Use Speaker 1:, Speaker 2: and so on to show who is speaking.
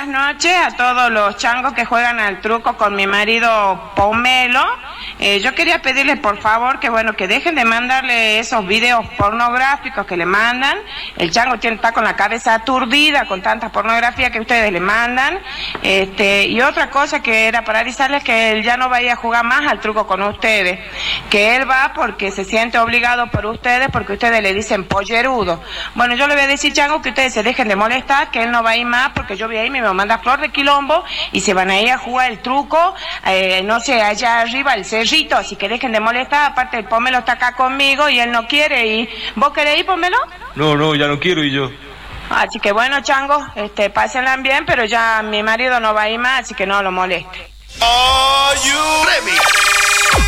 Speaker 1: buenas noches a todos los changos que juegan al truco con mi marido Pomelo. Yo quería pedirles por favor que dejen de mandarle esos videos pornográficos que le mandan. El chango está con la cabeza aturdida con tanta pornografía que ustedes le mandan. Y otra cosa que era para avisarles que él ya no va a ir a jugar más al truco con ustedes. Que él va porque se siente obligado por ustedes, porque ustedes le dicen pollerudo. Bueno, yo le voy a decir, chango, que ustedes se dejen de molestar, que él no va a ir más, porque yo voy a ir, me manda Flor de Quilombo, y se van a ir a jugar el truco, no sé, allá arriba, el cerrito, así que dejen de molestar. Aparte el Pomelo está acá conmigo y él no quiere ir. ¿Vos querés ir, Pomelo?
Speaker 2: No, ya no quiero ir yo.
Speaker 1: Así que bueno, chango, pásenla bien, pero ya mi marido no va a ir más, así que no lo moleste.
Speaker 3: Are you ready?